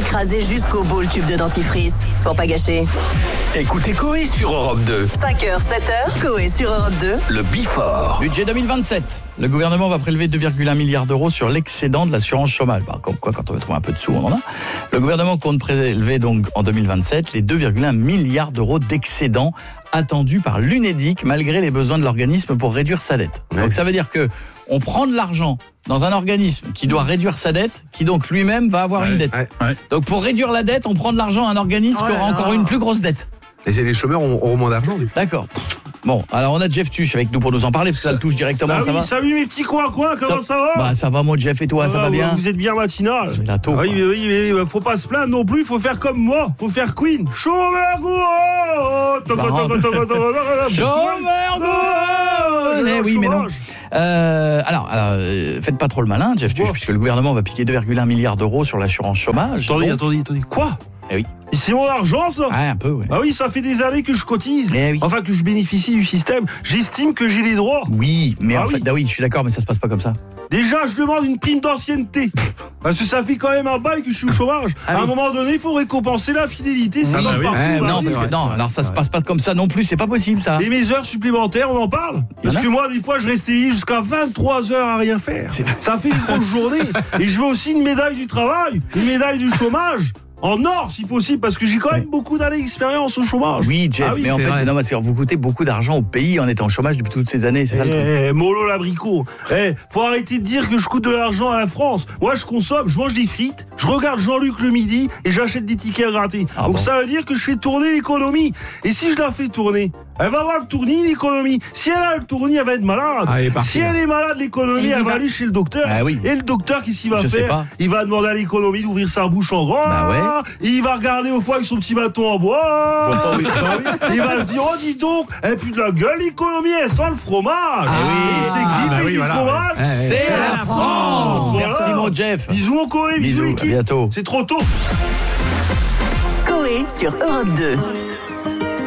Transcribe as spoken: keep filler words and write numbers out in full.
écrasé jusqu'au bout le tube de dentifrice. Pour pas gâcher. Écoutez Coé sur Europe deux. cinq heures, sept heures, Coé sur Europe deux. Le Before. Budget deux mille vingt-sept. Le gouvernement va prélever deux virgule un milliards d'euros sur l'excédent de l'assurance chômage. Bah, comme quoi, quand on veut trouver un peu de sous, on en a. Le gouvernement compte prélever donc en deux mille vingt-sept les deux virgule un milliards d'euros d'excédent attendus par l'Unédic malgré les besoins de l'organisme pour réduire sa dette. Ouais. Donc ça veut dire que on prend de l'argent dans un organisme qui doit réduire sa dette, qui donc lui-même va avoir ouais, une dette. Ouais, ouais. Donc pour réduire la dette, on prend de l'argent à un organisme ouais, qui aura non. encore une plus grosse dette. Et c'est les chômeurs auront moins d'argent. Lui. D'accord. Bon, alors on a Jeff Tuch avec nous pour nous en parler, parce que ça, ça le touche directement, bah ça oui, va. Salut mes petits coins, quoi, comment ça, ça va? Bah ça va moi Jeff, et toi, ah, ça va bien? Vous êtes bien matinal. C'est la taupe. Oui, oui, oui, oui, faut pas se plaindre non plus, faut faire comme moi, faut faire Queen. Chômeur go! Chômeur go! Eh oui, mais non. Euh, alors, alors euh, faites pas trop le malin, Jeff Tuch, puisque le gouvernement va piquer deux virgule un milliards d'euros sur l'assurance chômage. Attendez, bon. attendez, attendez, quoi? Eh oui. C'est mon argent, ça? Ah, un peu, oui. Ah oui, ça fait des années que je cotise. Eh oui. Enfin, que je bénéficie du système. J'estime que j'ai les droits. Oui, mais ah en oui. fait, ah oui, je suis d'accord, mais ça se passe pas comme ça. Déjà, je demande une prime d'ancienneté. Parce que ça fait quand même un bail que je suis au chômage. Ah, à un oui. moment donné, il faut récompenser la fidélité. Ça oui. va oui. partout. Eh, non, parce que, non, alors ça se passe pas comme ça non plus, c'est pas possible, ça. Et mes heures supplémentaires, on en parle? Parce que moi, des fois, je reste éveillé jusqu'à vingt-trois heures à rien faire. C'est... Ça fait une grosse journée. Et je veux aussi une médaille du travail, une médaille du chômage. En or, si possible, parce que j'ai quand même ouais. beaucoup d'années d'expérience au chômage. Oui, Jeff, ah oui, mais en fait, vrai. non, parce que vous coûtez beaucoup d'argent au pays en étant au chômage depuis toutes ces années, c'est eh, ça le truc. Eh, mollo l'abricot. Eh, faut arrêter de dire que je coûte de l'argent à la France. Moi, je consomme, je mange des frites, je regarde Jean-Luc le midi et j'achète des tickets à gratter. Ah Donc bon. Ça veut dire que je fais tourner l'économie. Et si je la fais tourner, elle va avoir le tournis, l'économie. Si elle a le tournis, elle va être malade. Ah, elle si elle est malade, l'économie, elle va aller chez le docteur. Ah, oui. Et le docteur, qu'est-ce qu'il va je faire? Il va demander à l'économie d'ouvrir sa bouche en grand. Bah ouais. Et il va regarder au foie avec son petit bâton en bois. Bah oui. Il va se dire, oh dis donc, elle pue de la gueule, l'économie, elle sent le fromage. Ah oui. Et c'est qui ah, bah le oui, du voilà. fromage? Ouais. C'est, c'est la, la France. France. Voilà. Merci mon Jeff. Bisous mon Coé, bisous, bisous l'équipe. À bientôt. C'est trop tôt. Coé sur Europe deux.